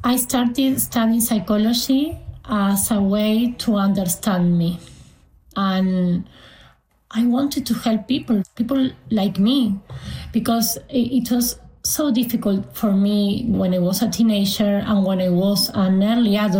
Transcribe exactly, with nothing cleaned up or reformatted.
I started studying psychology as a way to understand me. And I wanted to help people, people like me, because it, it was so difficult for me when I was a teenager and when I was an early adult